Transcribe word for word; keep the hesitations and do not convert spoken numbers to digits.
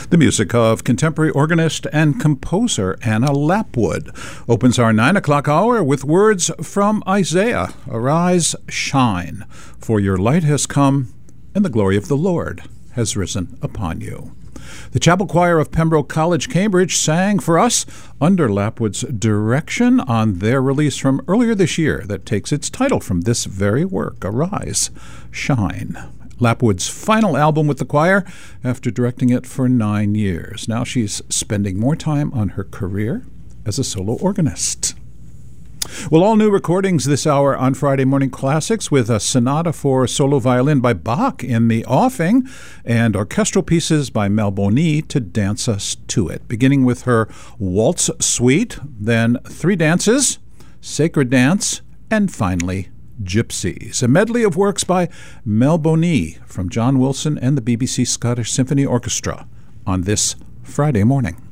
The music of contemporary organist and composer Anna Lapwood opens our nine o'clock hour with words from Isaiah. Arise, shine, for your light has come, and the glory of the Lord has risen upon you. The Chapel Choir of Pembroke College, Cambridge, sang for us under Lapwood's direction on their release from earlier this year that takes its title from this very work, Arise, Shine. Lapwood's final album with the choir after directing it for nine years. Now she's spending more time on her career as a solo organist. Well, all new recordings this hour on Friday Morning Classics with a sonata for solo violin by Bach in the offing and orchestral pieces by Mel Boni to dance us to it, beginning with her Waltz Suite, then Three Dances, Sacred Dance, and finally Gypsies, a medley of works by Mel Boni from John Wilson and the B B C Scottish Symphony Orchestra on this Friday morning.